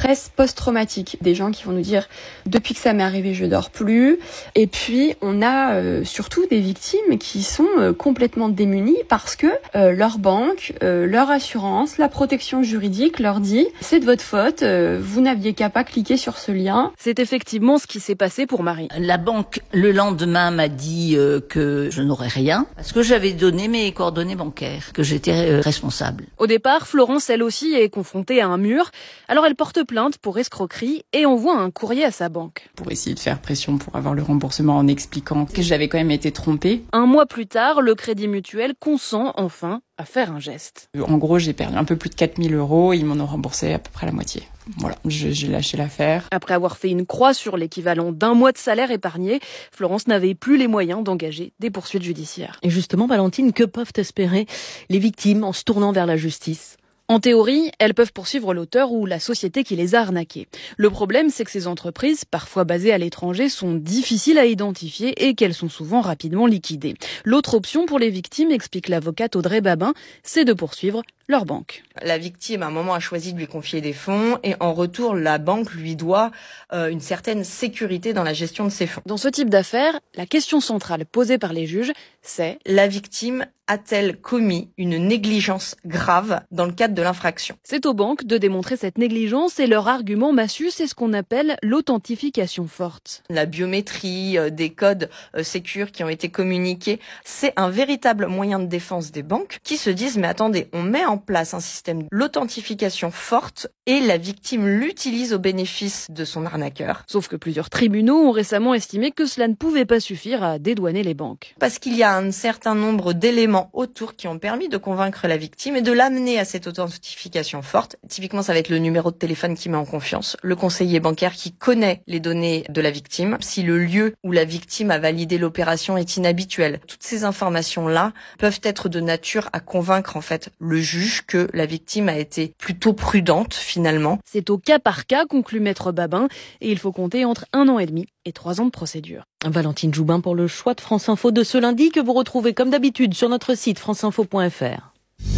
stress post-traumatique. Des gens qui vont nous dire « depuis que ça m'est arrivé, je dors plus ». Et puis, on a surtout des victimes qui sont complètement démunies parce que leur banque, leur assurance, la protection juridique leur dit « c'est de votre faute, vous n'aviez qu'à pas cliquer sur ce lien ». C'est effectivement ce qui s'est passé pour Marie. La banque, le lendemain, m'a dit que je n'aurais rien parce que j'avais donné mes coordonnées bancaires, que j'étais responsable. Au départ, Florence, elle aussi, est confrontée à un mur. Alors elle porte plainte pour escroquerie et envoie un courrier à sa banque. Pour essayer de faire pression pour avoir le remboursement en expliquant que j'avais quand même été trompée. Un mois plus tard, le Crédit Mutuel consent enfin à faire un geste. En gros, j'ai perdu un peu plus de 4 000 €. Ils m'en ont remboursé à peu près la moitié. Voilà, j'ai lâché l'affaire. Après avoir fait une croix sur l'équivalent d'un mois de salaire épargné, Florence n'avait plus les moyens d'engager des poursuites judiciaires. Et justement, Valentine, que peuvent espérer les victimes en se tournant vers la justice ? En théorie, elles peuvent poursuivre l'auteur ou la société qui les a arnaquées. Le problème, c'est que ces entreprises, parfois basées à l'étranger, sont difficiles à identifier et qu'elles sont souvent rapidement liquidées. L'autre option pour les victimes, explique l'avocate Audrey Babin, c'est de poursuivre leur banque. La victime, à un moment, a choisi de lui confier des fonds et en retour, la banque lui doit une certaine sécurité dans la gestion de ses fonds. Dans ce type d'affaires, la question centrale posée par les juges, c'est: la victime a-t-elle commis une négligence grave dans le cadre de l'infraction ? C'est aux banques de démontrer cette négligence et leur argument massu, c'est ce qu'on appelle l'authentification forte. La biométrie, des codes sécures qui ont été communiqués, c'est un véritable moyen de défense des banques qui se disent « mais attendez, on met en place un système l'authentification forte et la victime l'utilise au bénéfice de son arnaqueur. » Sauf que plusieurs tribunaux ont récemment estimé que cela ne pouvait pas suffire à dédouaner les banques. Parce qu'il y a un certain nombre d'éléments autour qui ont permis de convaincre la victime et de l'amener à cette authentification forte. Typiquement, ça va être le numéro de téléphone qui met en confiance, le conseiller bancaire qui connaît les données de la victime, si le lieu où la victime a validé l'opération est inhabituel. Toutes ces informations-là peuvent être de nature à convaincre en fait le juge que la victime a été plutôt prudente finalement. C'est au cas par cas, conclut Maître Babin, et il faut compter entre 1 an et demi et 3 ans de procédure. Valentine Joubin pour le choix de France Info de ce lundi que vous retrouvez comme d'habitude sur notre site franceinfo.fr.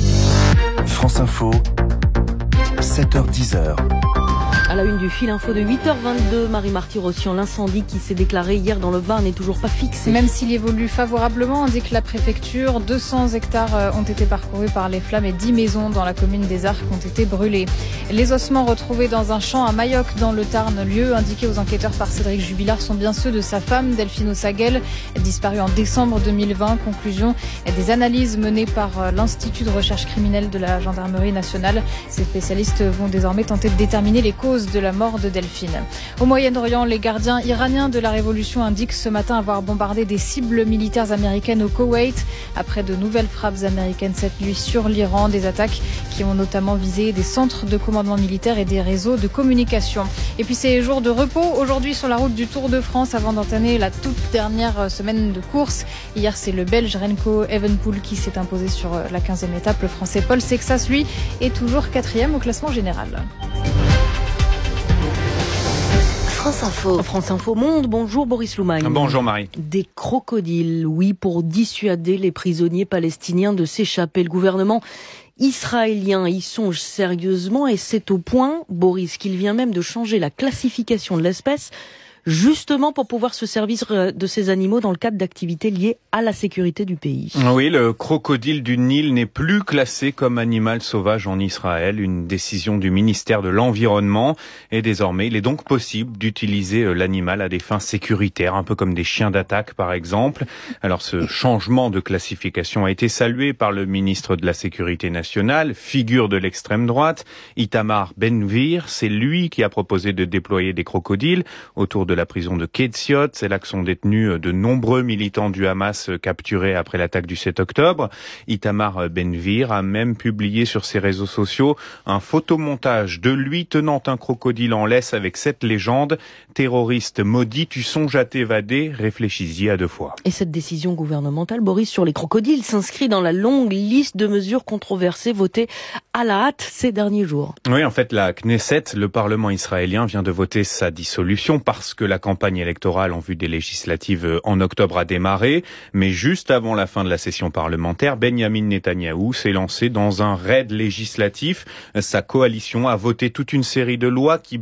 France Info, 7h-10h. À la une du fil info de 8h22, Marie Marty-Rossian, l'incendie qui s'est déclaré hier dans le Var n'est toujours pas fixé. Même s'il évolue favorablement, indique la préfecture, 200 hectares ont été parcourus par les flammes et 10 maisons dans la commune des Arcs ont été brûlées. Les ossements retrouvés dans un champ à Mayoc dans le Tarn, lieu indiqué aux enquêteurs par Cédric Jubilard, sont bien ceux de sa femme, Delphine Ossaguel, disparue en décembre 2020. Conclusion des analyses menées par l'Institut de recherche criminelle de la Gendarmerie nationale. Ces spécialistes vont désormais tenter de déterminer les causes de la mort de Delphine. Au Moyen-Orient, les gardiens iraniens de la révolution indiquent ce matin avoir bombardé des cibles militaires américaines au Koweït après de nouvelles frappes américaines cette nuit sur l'Iran, des attaques qui ont notamment visé des centres de commandement militaire et des réseaux de communication. Et puis c'est jour de repos aujourd'hui sur la route du Tour de France avant d'entamer la toute dernière semaine de course. Hier, c'est le Belge Remco Evenepoel qui s'est imposé sur la 15e étape. Le Français Paul Sexas, lui, est toujours 4e au classement général. France Info Monde, bonjour Boris Loumagne. Bonjour Marie. Des crocodiles, oui, pour dissuader les prisonniers palestiniens de s'échapper. Le gouvernement israélien y songe sérieusement et c'est au point, Boris, qu'il vient même de changer la classification de l'espèce justement pour pouvoir se servir de ces animaux dans le cadre d'activités liées à la sécurité du pays. Oui, le crocodile du Nil n'est plus classé comme animal sauvage en Israël, une décision du ministère de l'Environnement. Et désormais, il est donc possible d'utiliser l'animal à des fins sécuritaires, un peu comme des chiens d'attaque par exemple. Alors ce changement de classification a été salué par le ministre de la Sécurité nationale, figure de l'extrême droite, Itamar Ben-Gvir. C'est lui qui a proposé de déployer des crocodiles autour de la prison de Ketziot. C'est là que sont détenus de nombreux militants du Hamas capturés après l'attaque du 7 octobre. Itamar Ben-Gvir a même publié sur ses réseaux sociaux un photomontage de lui tenant un crocodile en laisse avec cette légende: terroriste maudit, tu songes à t'évader, réfléchis-y à 2 fois. Et cette décision gouvernementale, Boris, sur les crocodiles s'inscrit dans la longue liste de mesures controversées votées à la hâte ces derniers jours. Oui, en fait, la Knesset, le Parlement israélien, vient de voter sa dissolution parce que la campagne électorale en vue des législatives en octobre a démarré. Mais juste avant la fin de la session parlementaire, Benyamin Netanyahou s'est lancé dans un raid législatif. Sa coalition a voté toute une série de lois qui